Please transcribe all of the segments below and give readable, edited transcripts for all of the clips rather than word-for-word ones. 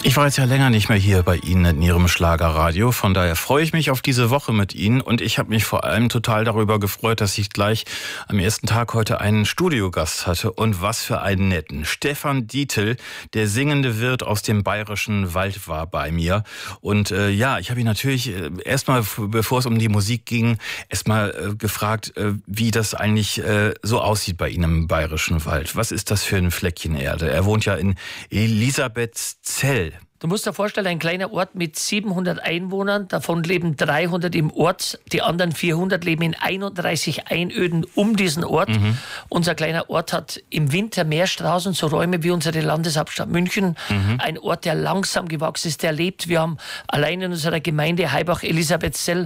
Ich war jetzt ja länger nicht mehr hier bei Ihnen in Ihrem Schlagerradio. Von daher freue ich mich auf diese Woche mit Ihnen. Und ich habe mich vor allem total darüber gefreut, dass ich gleich am ersten Tag heute einen Studiogast hatte. Und was für einen netten. Stefan Dietl, der singende Wirt aus dem Bayerischen Wald, war bei mir. Und ich habe ihn natürlich erstmal, bevor es um die Musik ging, erstmal gefragt, wie das eigentlich so aussieht bei Ihnen im Bayerischen Wald. Was ist das für ein Fleckchen Erde? Er wohnt ja in Elisabethzell. Du musst dir vorstellen, ein kleiner Ort mit 700 Einwohnern, davon leben 300 im Ort, die anderen 400 leben in 31 Einöden um diesen Ort. Unser kleiner Ort hat im Winter mehr Straßen, so Räume wie unsere Landeshauptstadt München. Ein Ort, der langsam gewachsen ist, der lebt. Wir haben allein in unserer Gemeinde Heibach-Elisabethzell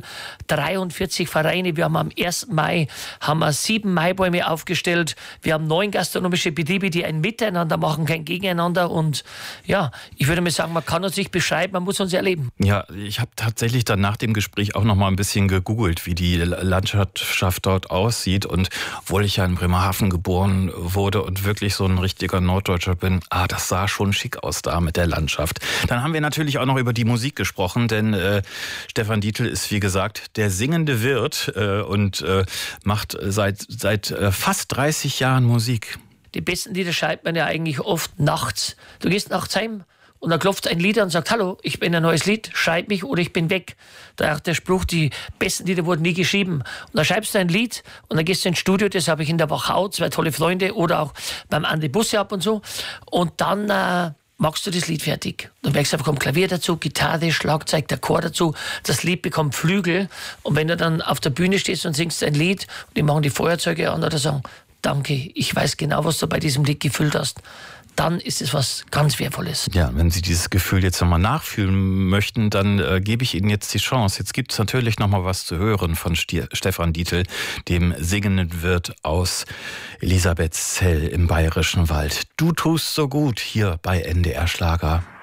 43 Vereine. Wir haben am 1. Mai 7 Maibäume aufgestellt. Wir haben 9 gastronomische Betriebe, die ein Miteinander machen, kein Gegeneinander. Und ja, ich würde mal sagen, man kann uns nicht beschreiben, man muss uns erleben. Ja, ich habe tatsächlich dann nach dem Gespräch auch noch mal ein bisschen gegoogelt, wie die Landschaft dort aussieht. Und obwohl ich ja in Bremerhaven geboren wurde und wirklich so ein richtiger Norddeutscher bin, das sah schon schick aus da mit der Landschaft. Dann haben wir natürlich auch noch über die Musik gesprochen, denn Stefan Dietl ist, wie gesagt, der singende Wirt und macht seit fast 30 Jahren Musik. Die besten Lieder schreibt man ja eigentlich oft nachts. Du gehst nachts heim und dann klopft ein Lied an und sagt, hallo, ich bin ein neues Lied, schreib mich oder ich bin weg. Da auch der Spruch, die besten Lieder wurden nie geschrieben. Und dann schreibst du ein Lied und dann gehst du ins Studio, das habe ich in der Wachau, 2 tolle Freunde oder auch beim Andi Busse ab und so. Und dann machst du das Lied fertig. Dann merkst du, kommt Klavier dazu, Gitarre, Schlagzeug, der Chor dazu. Das Lied bekommt Flügel. Und wenn du dann auf der Bühne stehst und singst ein Lied und die machen die Feuerzeuge an oder sagen, danke, ich weiß genau, was du bei diesem Lied gefühlt hast, dann ist es was ganz Wertvolles. Ja, wenn Sie dieses Gefühl jetzt nochmal nachfühlen möchten, dann gebe ich Ihnen jetzt die Chance. Jetzt gibt es natürlich nochmal was zu hören von Stefan Dietl, dem singenden Wirt aus Elisabethzell im Bayerischen Wald. Du tust so gut hier bei NDR Schlager.